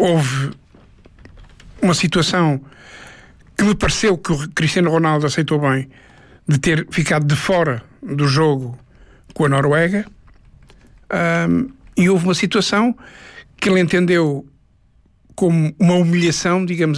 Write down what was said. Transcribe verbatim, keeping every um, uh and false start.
houve uma situação que me pareceu que o Cristiano Ronaldo aceitou bem, de ter ficado de fora do jogo com a Noruega, um, e houve uma situação que ele entendeu como uma humilhação, digamos